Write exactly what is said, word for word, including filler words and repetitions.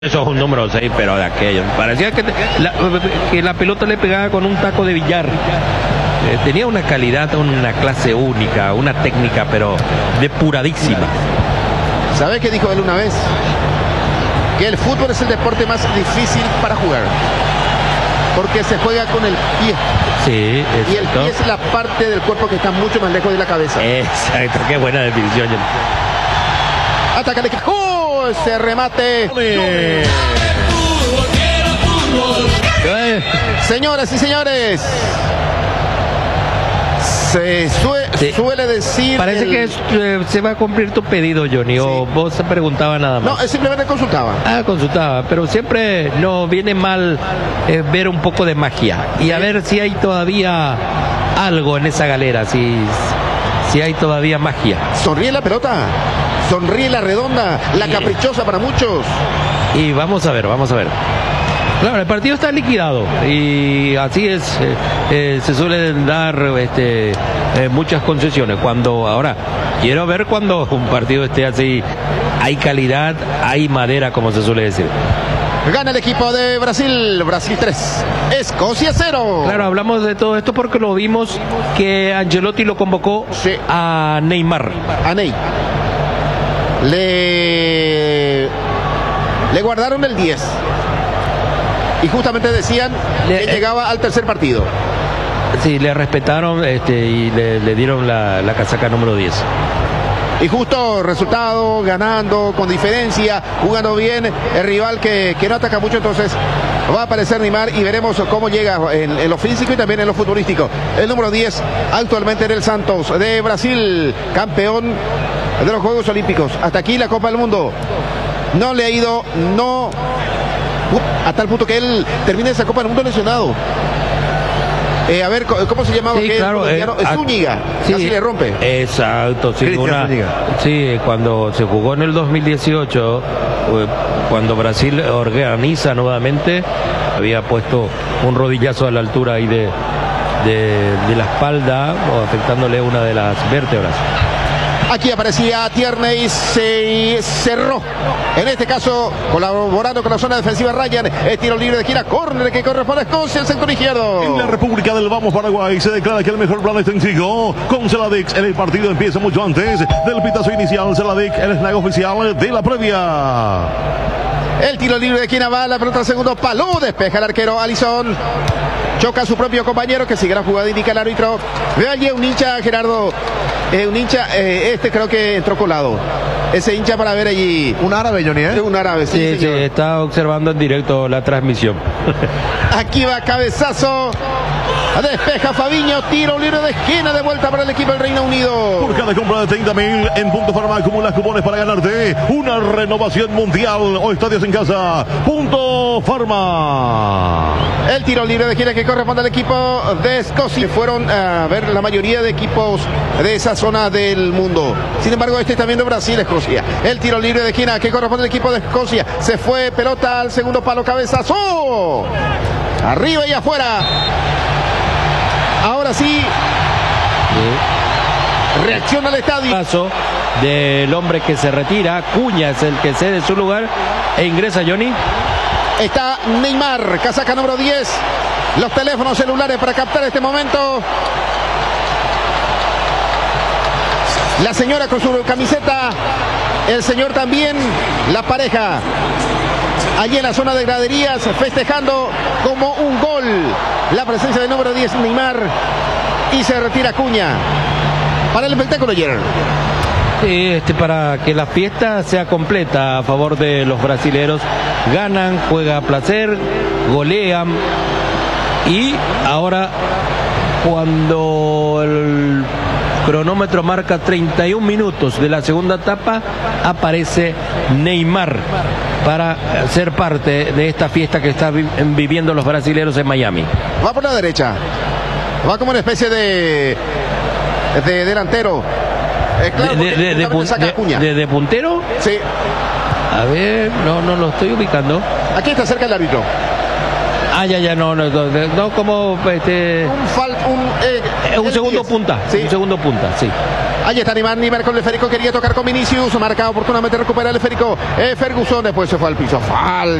Eso es un número seis, pero de aquellos. Parecía que, te, la, que la pelota le pegaba con un taco de billar. Eh, tenía una calidad, una clase única, una técnica, pero depuradísima. ¿Sabe qué dijo él una vez? Que el fútbol es el deporte más difícil para jugar. Porque se juega con el pie. Sí, exacto. Y el pie es la parte del cuerpo que está mucho más lejos de la cabeza. Exacto, qué buena definición. Ataca de ¡oh! Ese remate. Señoras y señores, se sue sí. suele decir. Parece el... que eh, se va a cumplir tu pedido, Johnny, sí. O vos se preguntaba nada más. No, simplemente consultaba. Ah, consultaba, pero siempre no viene mal eh, ver un poco de magia y sí. A ver si hay todavía algo en esa galera, si, si hay todavía magia. Sonríe la pelota. Sonríe la redonda, la caprichosa para muchos. Y vamos a ver, vamos a ver. Claro, el partido está liquidado y así es, eh, eh, se suelen dar este, eh, muchas concesiones. Cuando ahora, quiero ver cuando un partido esté así, hay calidad, hay madera, como se suele decir. Gana el equipo de Brasil, Brasil tres, Escocia cero. Claro, hablamos de todo esto porque lo vimos que Ancelotti lo convocó sí. a Neymar. A Ney. Le, le guardaron el diez y justamente decían le, que llegaba al tercer partido. Sí, le respetaron este, y le, le dieron la, la casaca número diez. Y justo resultado, ganando con diferencia, jugando bien, el rival que, que no ataca mucho, entonces va a aparecer Neymar y veremos cómo llega en, en lo físico y también en lo futbolístico. El número diez actualmente en el Santos de Brasil, campeón de los Juegos Olímpicos. Hasta aquí la Copa del Mundo. No le ha ido, no, uh, a tal punto que él termina esa Copa del Mundo lesionado. Eh, a ver, ¿cómo se llamaba? Sí, que claro, eh, a, Zúñiga, sí, casi le rompe. Exacto, sí, una, sí, cuando se jugó en el dos mil dieciocho, cuando Brasil organiza nuevamente, había puesto un rodillazo a la altura ahí de, de, de la espalda, o afectándole una de las vértebras. Aquí aparecía Tierney, se cerró. En este caso, colaborando con la zona defensiva Ryan, es tiro libre de gira, córner que corresponde a Escocia, el sector izquierdo. En la República del Vamos Paraguay se declara que el mejor plan está en Tigo. Con Celadix, el partido empieza mucho antes del pitazo inicial. Celadix, el snack oficial de la previa. El tiro libre de quien va, la pelota al segundo palo, despeja el arquero Alisson. Choca a su propio compañero que sigue la jugada, indica el árbitro. Ve allí un hincha, Gerardo. Eh, un hincha, eh, este creo que entró colado. Ese hincha para ver allí. Un árabe, Johnny, ¿eh? Un árabe, sí, sí, sí, está observando en directo la transmisión. Aquí va cabezazo. Despeja Fabiño, tiro libre de esquina de vuelta para el equipo del Reino Unido. Por cada compra de treinta mil en Punto Farma acumulas cupones para ganarte una renovación mundial o estadios en casa. Punto Farma. El tiro libre de esquina que corresponde al equipo de Escocia. Fueron a ver la mayoría de equipos de esa zona del mundo. Sin embargo, este está viendo Brasil, Escocia. El tiro libre de esquina que corresponde al equipo de Escocia. Se fue pelota al segundo palo, cabezazo. Arriba y afuera. Ahora sí, sí. Reacciona el estadio. Paso del hombre que se retira. Cuña es el que cede su lugar e ingresa Johnny. Está Neymar, casaca número diez. Los teléfonos celulares para captar este momento. La señora con su camiseta. El señor también. La pareja. Allí en la zona de graderías, festejando como un gol la presencia del número diez, Neymar, y se retira Cuña para el espectáculo ayer. Sí, este, para que la fiesta sea completa a favor de los brasileros, ganan, juega a placer, golean, y ahora cuando el cronómetro marca treinta y un minutos de la segunda etapa, aparece Neymar para ser parte de esta fiesta que están vi viviendo los brasileros en Miami. Va por la derecha, va como una especie de, de delantero. Eh, claro, de, de, de, pun de, de, de puntero. Sí. A ver, no, no lo estoy ubicando. Aquí está cerca el árbitro. Ah, ya, ya, no, no, no, no como este... Un, fal, un, eh, un segundo diez. Punta, sí. Un segundo punta, sí. Ahí está Neymar, Neymar con el esférico, quería tocar con Vinicius, marca oportunamente, recupera el esférico. Eh, Ferguson, después se fue al piso. Falta.